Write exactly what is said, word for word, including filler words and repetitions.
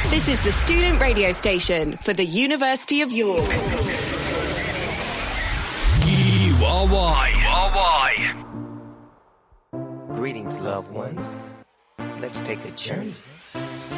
This is the student radio station for the University of York. U R Y. U R Y. Greetings, loved ones. Let's take a journey